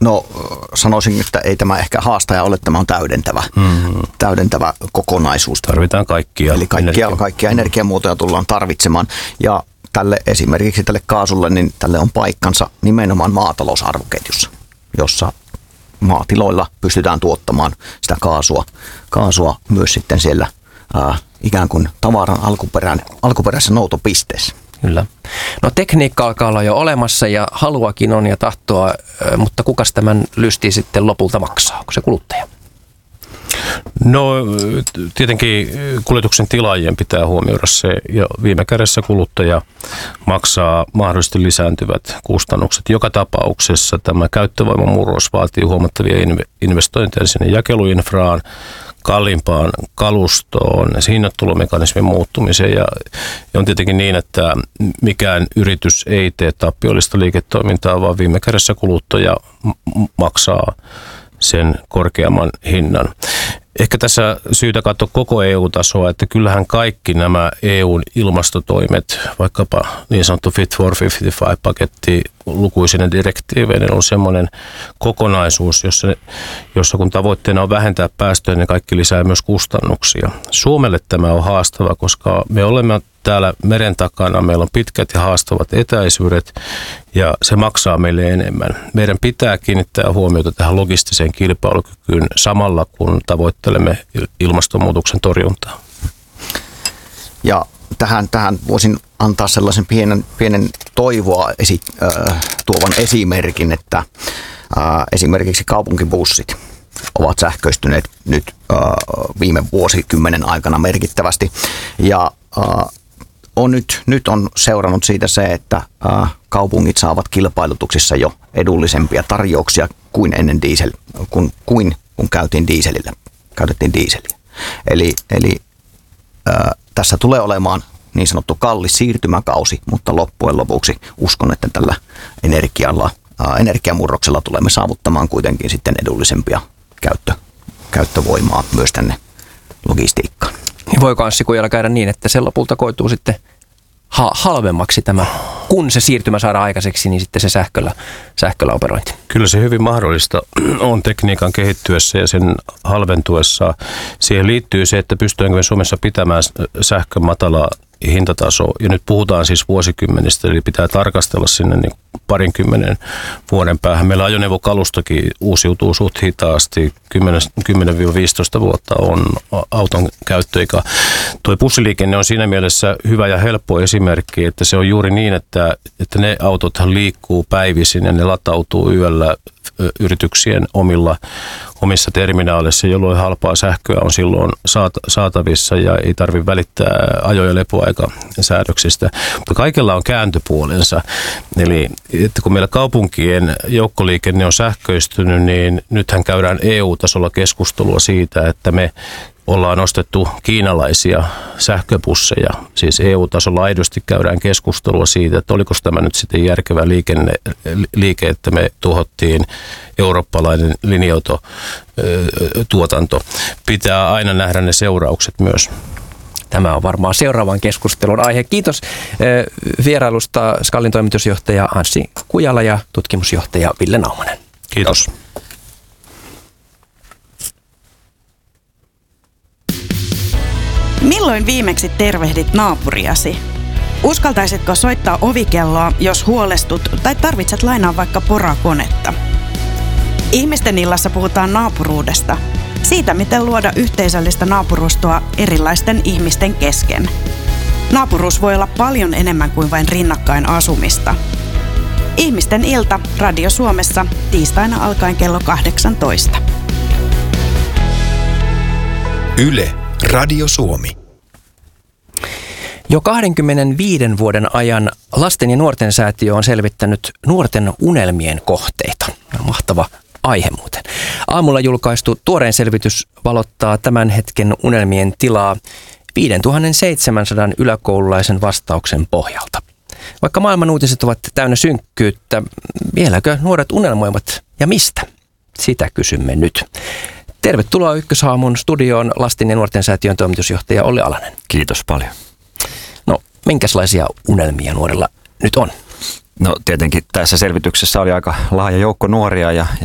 No sanoisin, että ei tämä ehkä haastaja ole, tämä on täydentävä kokonaisuus. Tarvitaan kaikkia. Eli kaikkia energiamuotoja tullaan tarvitsemaan. Ja esimerkiksi tälle kaasulle, niin tälle on paikkansa nimenomaan maatalousarvoketjussa, jossa maatiloilla pystytään tuottamaan sitä kaasua myös sitten siellä ikään kuin tavaran alkuperäisessä noutopisteessä. Kyllä. No tekniikka alkaa olla jo olemassa ja haluakin on ja tahtoa, mutta kukas tämän lystii sitten lopulta maksaa? Onko se kuluttaja? No tietenkin kuljetuksen tilaajien pitää huomioida se ja viime kädessä kuluttaja maksaa mahdollisesti lisääntyvät kustannukset. Joka tapauksessa tämä käyttövoimamurros vaatii huomattavia investointeja sinne jakeluinfraan, kalliimpaan kalustoon, hinnoittelumekanismin muuttumiseen ja on tietenkin niin, että mikään yritys ei tee tappiollista liiketoimintaa, vaan viime kädessä kuluttaja maksaa sen korkeamman hinnan. Ehkä tässä syytä katsoa koko EU-tasoa, että kyllähän kaikki nämä EUn ilmastotoimet, vaikkapa niin sanottu Fit for 55-paketti lukuisine direktiiveinen on semmoinen kokonaisuus, jossa kun tavoitteena on vähentää päästöjä, niin kaikki lisää myös kustannuksia. Suomelle tämä on haastava, koska me olemme täällä meren takana, meillä on pitkät ja haastavat etäisyydet ja se maksaa meille enemmän. Meidän pitää kiinnittää huomiota tähän logistiseen kilpailukykyyn samalla, kun tavoittelemme ilmastonmuutoksen torjuntaa. Ja tähän voisin antaa sellaisen pienen toivoa tuovan esimerkin, että esimerkiksi kaupunkibussit ovat sähköistyneet nyt viime vuosikymmenen aikana merkittävästi ja nyt on seurannut siitä se, että kaupungit saavat kilpailutuksissa jo edullisempia tarjouksia kuin ennen kun käytettiin diiseliä. Eli tässä tulee olemaan niin sanottu kallis siirtymäkausi, mutta loppujen lopuksi uskon, että tällä energiamurroksella tulemme saavuttamaan kuitenkin sitten edullisempia käyttövoimaa myös tänne logistiikkaan. Voiko Anssi Kujala käydä niin, että se lopulta koituu sitten halvemmaksi tämä, kun se siirtymä saadaan aikaiseksi, niin sitten se sähköllä operointi? Kyllä se hyvin mahdollista on tekniikan kehittyessä ja sen halventuessa. Siihen liittyy se, että pystytäänkö me Suomessa pitämään sähkön matalaa hintataso. Ja nyt puhutaan siis vuosikymmenistä, eli pitää tarkastella sinne niin 20 vuoden päähän. Meillä ajoneuvokalustokin uusiutuu suht hitaasti. 10-15 vuotta on auton käyttöikä. Tuo bussiliikenne on siinä mielessä hyvä ja helppo esimerkki, että se on juuri niin, että ne autothan liikkuu päivisin ja ne latautuu yöllä yrityksien omissa terminaaleissa, jolloin halpaa sähköä on silloin saatavissa ja ei tarvitse välittää ajo- ja lepoaikasäädöksistä. Mutta kaikella on kääntöpuolensa. Eli että kun meillä kaupunkien joukkoliikenne on sähköistynyt, niin nythän käydään EU-tasolla keskustelua siitä, että me ollaan ostettu kiinalaisia sähköbusseja. Siis EU-tasolla aidosti käydään keskustelua siitä, että oliko tämä nyt sitten järkevä liike, että me tuhottiin eurooppalainen linja-autotuotanto. Pitää aina nähdä ne seuraukset myös. Tämä on varmaan seuraavan keskustelun aihe. Kiitos vierailusta SKALin toimitusjohtaja Anssi Kujala ja tutkimusjohtaja Ville Naumanen. Kiitos. Milloin viimeksi tervehdit naapuriasi? Uskaltaisitko soittaa ovikelloa, jos huolestut tai tarvitset lainaa vaikka porakonetta? Ihmisten illassa puhutaan naapuruudesta. Siitä, miten luoda yhteisöllistä naapurustoa erilaisten ihmisten kesken. Naapuruus voi olla paljon enemmän kuin vain rinnakkain asumista. Ihmisten ilta Radio Suomessa tiistaina alkaen kello 18. Yle, Radio Suomi. Jo 25 vuoden ajan Lasten ja nuorten säätiö on selvittänyt nuorten unelmien kohteita. Mahtava aihe muuten. Aamulla julkaistu tuorein selvitys valottaa tämän hetken unelmien tilaa 5700 yläkoululaisen vastauksen pohjalta. Vaikka maailman uutiset ovat täynnä synkkyyttä, vieläkö nuoret unelmoivat ja mistä? Sitä kysymme nyt. Tervetuloa Ykkösaamun studioon Lasten ja nuorten säätiön toimitusjohtaja Olli Alanen. Kiitos paljon. No, minkälaisia unelmia nuorilla nyt on? No tietenkin tässä selvityksessä oli aika laaja joukko nuoria ja